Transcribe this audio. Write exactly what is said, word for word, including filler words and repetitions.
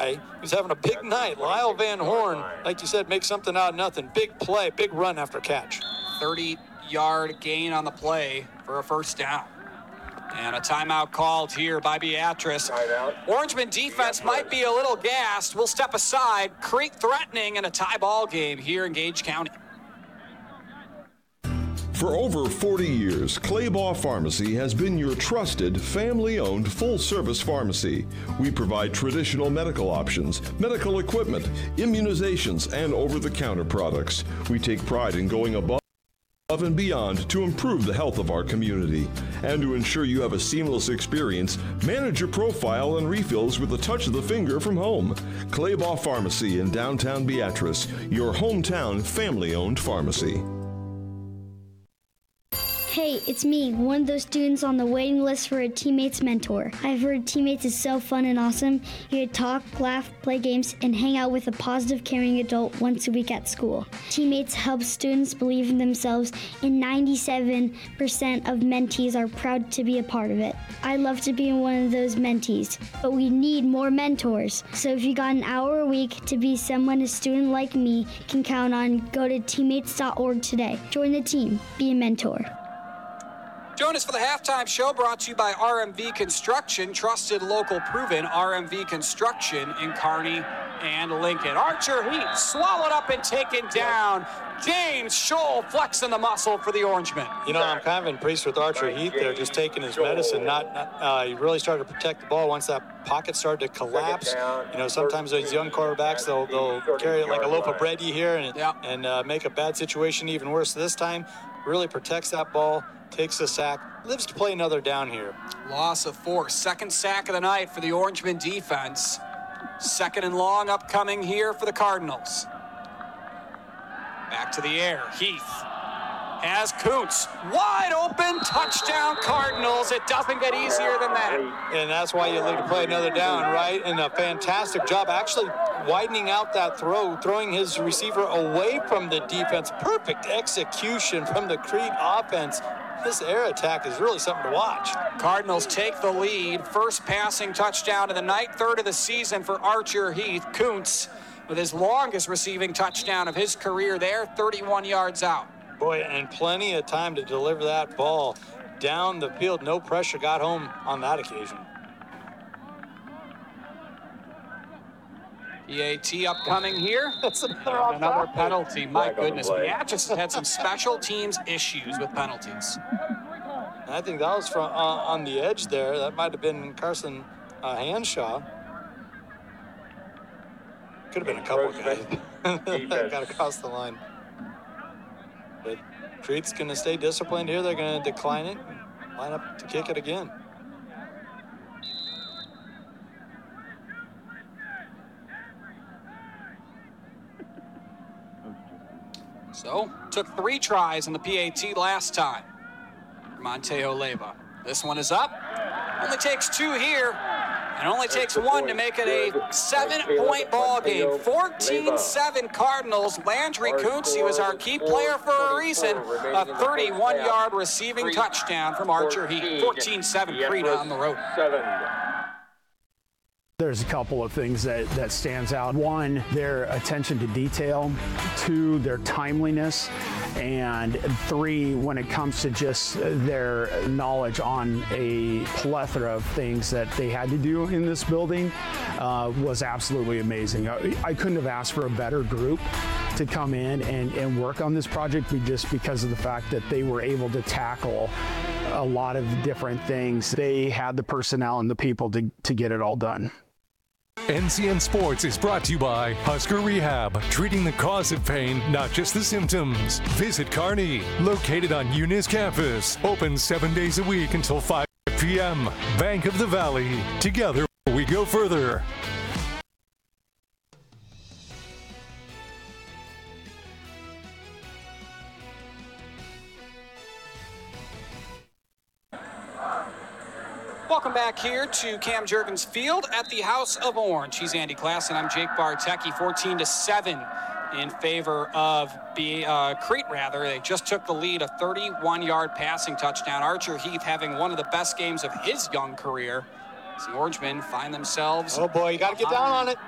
guy who's having a big night. Lyle Van Horn, like you said, makes something out of nothing. Big play, big run after catch. thirty-yard gain on the play for a first down. And a timeout called here by Beatrice. Orangeman defense might be a little gassed. We'll step aside. Crete threatening in a tie ball game here in Gage County. For over forty years, Claybaugh Pharmacy has been your trusted, family-owned, full-service pharmacy. We provide traditional medical options, medical equipment, immunizations, and over-the-counter products. We take pride in going above and beyond to improve the health of our community. And to ensure you have a seamless experience, manage your profile and refills with a touch of the finger from home. Claybaugh Pharmacy in downtown Beatrice, your hometown family-owned pharmacy. Hey, it's me, one of those students on the waiting list for a teammate's mentor. I've heard teammates is so fun and awesome. You get to talk, laugh, play games, and hang out with a positive, caring adult once a week at school. Teammates help students believe in themselves, and ninety-seven percent of mentees are proud to be a part of it. I love to be one of those mentees, but we need more mentors. So if you got an hour a week to be someone a student like me can count on, go to teammates dot org today. Join the team. Be a mentor. Join us for the halftime show brought to you by R M V Construction, trusted, local, proven R M V Construction in Kearney and Lincoln. Archer Heath swallowed up and taken down. James Scholl flexing the muscle for the Orangemen. You know, I'm kind of impressed with Archer Heath there, just taking his medicine. Not, not uh, he really started to protect the ball once that pocket started to collapse. You know, sometimes those young quarterbacks, they'll, they'll carry it like a loaf of bread here and, yeah. and uh, make a bad situation even worse. This time, really protects that ball, takes the sack, lives to play another down here. Loss of four. Second sack of the night for the Orangemen defense. Second and long upcoming here for the Cardinals. Back to the air. Heath has Kuntz. Wide open. Touchdown Cardinals. It doesn't get easier than that. And that's why you live to play another down, right? And a fantastic job actually widening out that throw, throwing his receiver away from the defense. Perfect execution from the Crete offense. This air attack is really something to watch. Cardinals take the lead. First passing touchdown of the night, third of the season for Archer Heath. Kuntz with his longest receiving touchdown of his career there, thirty-one yards out. Boy, and plenty of time to deliver that ball down the field. No pressure, got home on that occasion. E A T upcoming here. That's another, another penalty. My goodness. Yeah, just had some special teams issues with penalties. And I think that was from uh, on the edge there. That might have been Carson uh, Hanshaw. Could have been a couple guys that got across the line. But Crete's going to stay disciplined here. They're going to decline it, line up to kick it again. So, took three tries in the P A T last time for Monteo Leyva. This one is up. Only takes two here, and only takes one to make it a seven-point ball game. fourteen seven Cardinals. Landry Kuntz, he was our key player for a reason. A thirty-one-yard receiving touchdown from Archer Heath. fourteen seven Crete on the road. There's a couple of things that, that stands out. One, their attention to detail. Two, their timeliness. And three, when it comes to just their knowledge on a plethora of things that they had to do in this building uh, was absolutely amazing. I, I couldn't have asked for a better group to come in and, and work on this project just because of the fact that they were able to tackle a lot of different things. They had the personnel and the people to, to get it all done. N C N Sports is brought to you by Husker Rehab, treating the cause of pain, not just the symptoms. Visit Kearney, located on Eunice campus, open seven days a week until five p.m. Bank of the Valley, together we go further. Welcome back here to Cam Jurgens Field at the House of Orange. He's Andy Klassen. I'm Jake Bartecki. fourteen to seven in favor of B, uh, Crete, rather. They just took the lead, a thirty-one-yard passing touchdown. Archer Heath having one of the best games of his young career. As the Orangemen find themselves. Oh boy, you got to get down on it.